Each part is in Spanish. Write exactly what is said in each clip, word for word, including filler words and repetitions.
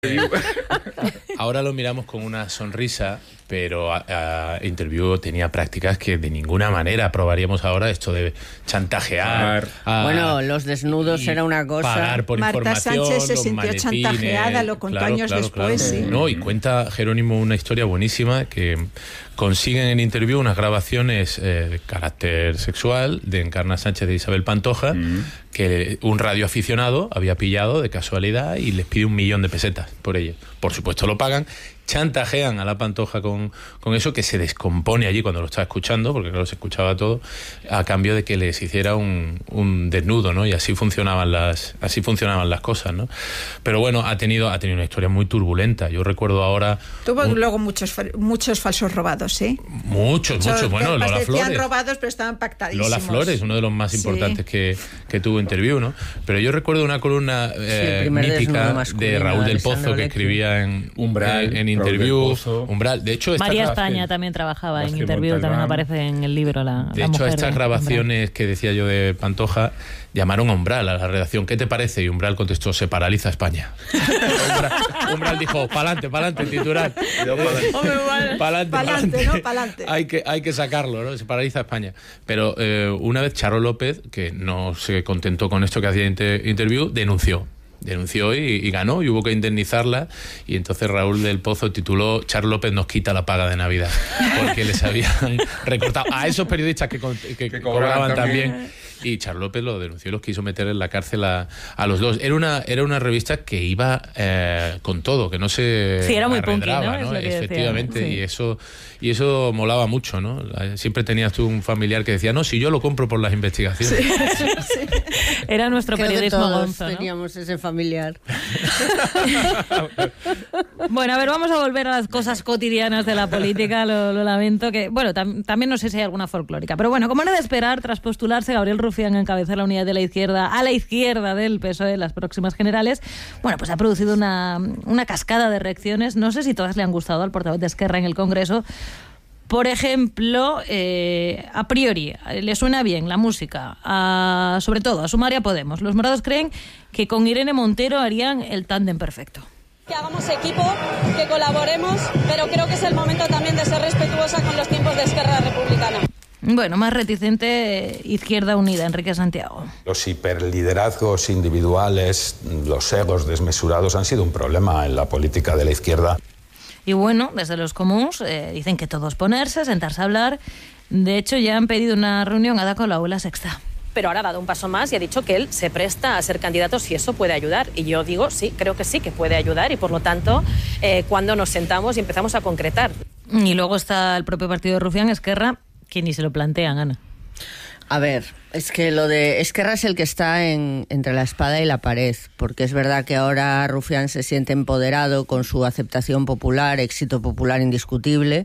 Ahora lo miramos con una sonrisa, pero a, a Interview tenía prácticas que de ninguna manera aprobaríamos ahora, esto de chantajear. A, bueno, los desnudos era una cosa. Pagar por Marta información, Sánchez se los sintió maletines, chantajeada, lo contó claro, años claro, después. Claro. Sí. No, y cuenta Jerónimo una historia buenísima que consiguen en Interview unas grabaciones eh, de carácter sexual de Encarna Sánchez de Isabel Pantoja, mm. que un radioaficionado había pillado de casualidad y les pide un millón de pesetas por ello. Por supuesto lo pagan, chantajean a la Pantoja con, con eso, que se descompone allí cuando lo está escuchando, porque claro, se escuchaba todo, a cambio de que les hiciera un, un desnudo, ¿no? Y así funcionaban las así funcionaban las cosas, ¿no? Pero bueno, ha tenido ha tenido una historia muy turbulenta. Yo recuerdo ahora... Tuvo un, luego muchos muchos falsos robados, ¿sí? Muchos, muchos. muchos. Bueno, Lola Flores. Decían robados, pero estaban pactadísimos. Lola Flores, uno de los más importantes sí. que, que tuvo Interview, ¿no? Pero yo recuerdo una columna eh, sí, mítica de Raúl del Pozo, que escribía en Umbral, en, en Interview, Umbral. De hecho, María España también trabajaba en Interview, también aparece en el libro la De la hecho, mujer estas de grabaciones Umbral. que decía yo de Pantoja, llamaron a Umbral, a la redacción. ¿Qué te parece? Y Umbral contestó: se paraliza España. Umbral, Umbral dijo: pa'lante, pa'lante, titular. Pa'lante, pa'lante, pa'lante, ¿no? Pa'lante. Hay que, hay que sacarlo, ¿no? Se paraliza España. Pero eh, una vez Charo López, que no se contentó con esto que hacía inter- Interview, denunció. denunció y, y ganó, y hubo que indemnizarla, y entonces Raúl del Pozo tituló: Charo López nos quita la paga de Navidad, porque les habían recortado a esos periodistas que, que, que cobraban también, también. Y Charo López lo denunció y los quiso meter en la cárcel a, a los dos. Era una era una revista que iba eh, con todo, que no se sí, era muy punky, ¿no? ¿no? Efectivamente, decía, sí. y eso y eso molaba mucho, ¿no? Siempre tenías tú un familiar que decía: no, si yo lo compro por las investigaciones. Sí, sí. Era nuestro Creo periodismo que todos gonzo, ¿no? Teníamos ese familiar. Bueno, a ver, vamos a volver a las cosas cotidianas de la política, lo, lo lamento, que, bueno, tam- también no sé si hay alguna folclórica, pero bueno, como era de esperar, tras postularse Gabriel Rufián a encabezar la unidad de la izquierda, a la izquierda del P S O E en las próximas generales, bueno, pues ha producido una, una cascada de reacciones, no sé si todas le han gustado al portavoz de Esquerra en el Congreso. Por ejemplo, eh, a priori, le suena bien la música, a, sobre todo a Sumar y a Podemos. Los morados creen que con Irene Montero harían el tándem perfecto. Que hagamos equipo, que colaboremos, pero creo que es el momento también de ser respetuosa con los tiempos de Esquerra Republicana. Bueno, más reticente, eh, Izquierda Unida, Enrique Santiago. Los hiperliderazgos individuales, los egos desmesurados han sido un problema en la política de la izquierda. Y bueno, desde los comuns eh, dicen que todos ponerse, sentarse a hablar. De hecho, ya han pedido una reunión a con la Aula Sexta. Pero ahora ha dado un paso más y ha dicho que él se presta a ser candidato si eso puede ayudar. Y yo digo, sí, creo que sí que puede ayudar, y por lo tanto, eh, cuando nos sentamos y empezamos a concretar. Y luego está el propio partido de Rufián, Esquerra, que ni se lo plantean, Ana. A ver, es que lo de Esquerra es el que está en, entre la espada y la pared, porque es verdad que ahora Rufián se siente empoderado con su aceptación popular, éxito popular indiscutible,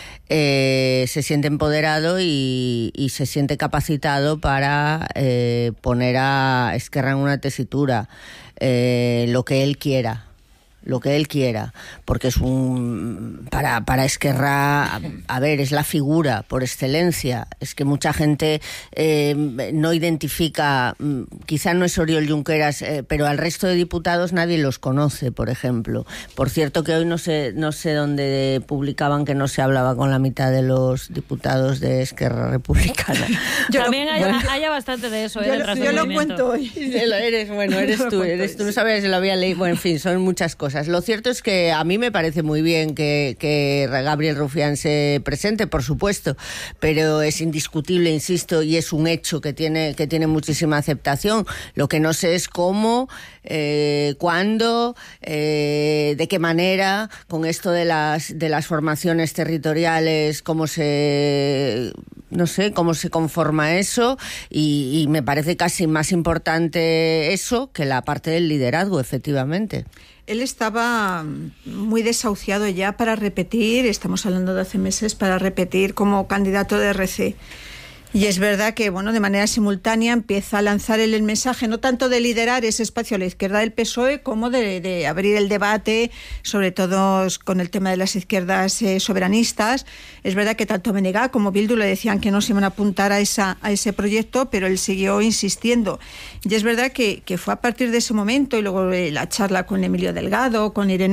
eh, se siente empoderado y, y se siente capacitado para eh, poner a Esquerra en una tesitura, eh, lo que él quiera. lo que él quiera, porque es un para para Esquerra, a ver, es la figura por excelencia. Es que mucha gente eh, no identifica, quizá no es Oriol Junqueras, eh, pero al resto de diputados nadie los conoce, por ejemplo. Por cierto, que hoy no sé no sé dónde publicaban que no se hablaba con la mitad de los diputados de Esquerra Republicana. Yo También hay, bueno, haya bastante de eso, ¿eh? Yo, yo lo cuento hoy. Eres, bueno, eres tú, eres tú, no sabías si lo había leído. Bueno, en fin, son muchas cosas. Lo cierto es que a mí me parece muy bien que, que Gabriel Rufián se presente, por supuesto, pero es indiscutible, insisto, y es un hecho que tiene, que tiene muchísima aceptación. Lo que no sé es cómo, eh, cuándo, eh, de qué manera, con esto de las, de las formaciones territoriales, cómo se... no sé cómo se conforma eso, y, y me parece casi más importante eso que la parte del liderazgo, efectivamente. Él estaba muy desahuciado ya para repetir, estamos hablando de hace meses, para repetir como candidato de R C. Y es verdad que, bueno, de manera simultánea empieza a lanzar el, el mensaje, no tanto de liderar ese espacio a la izquierda del P S O E, como de, de abrir el debate, sobre todo con el tema de las izquierdas eh, soberanistas. Es verdad que tanto Menegá como Bildu le decían que no se iban a apuntar a, esa, a ese proyecto, pero él siguió insistiendo. Y es verdad que, que fue a partir de ese momento, y luego eh, la charla con Emilio Delgado, con Irene